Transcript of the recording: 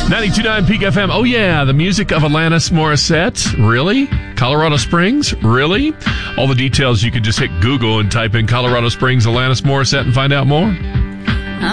92.9 Peak FM. Oh, yeah, the music of Alanis Morissette. Really? Colorado Springs? Really? All the details, you can just hit Google and type in Colorado Springs Alanis Morissette and find out more.